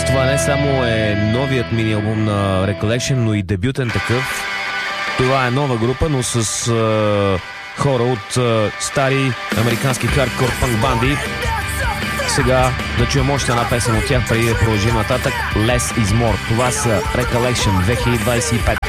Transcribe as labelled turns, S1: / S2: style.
S1: Това не само е новият мини албум на Recollection, но и дебютен такъв. Това е нова група, но с хора от стари американски хардкор панк банди. Сега да чуем още една песен от тях, преди да продължим нататък. Less is more. Това са Recollection 2025.